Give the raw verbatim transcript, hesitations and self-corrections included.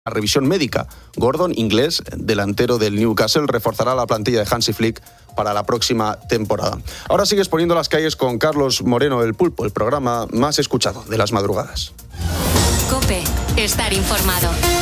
La revisión médica. Gordon, inglés, delantero del Newcastle, reforzará la plantilla de Hansi Flick para la próxima temporada. Ahora sigues poniendo las calles con Carlos Moreno, El Pulpo, el programa más escuchado de las madrugadas. COPE. Estar informado.